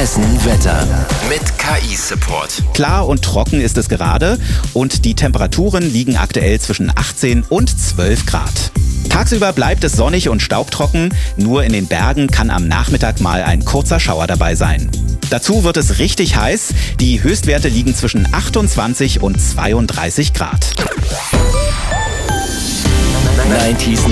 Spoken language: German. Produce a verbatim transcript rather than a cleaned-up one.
Hessen Wetter mit K I-Support. Klar und trocken ist es gerade und die Temperaturen liegen aktuell zwischen achtzehn und zwölf Grad. Tagsüber bleibt es sonnig und staubtrocken, nur in den Bergen kann am Nachmittag mal ein kurzer Schauer dabei sein. Dazu wird es richtig heiß, die Höchstwerte liegen zwischen achtundzwanzig und zweiunddreißig Grad. neunzig